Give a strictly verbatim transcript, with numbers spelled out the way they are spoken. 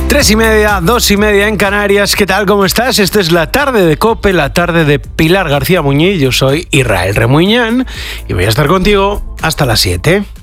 Tres y media, dos y media en Canarias. ¿Qué tal? ¿Cómo estás? Esta es la tarde de COPE, la tarde de Pilar García Muñiz. Yo soy Israel Remuñán y voy a estar contigo hasta las siete.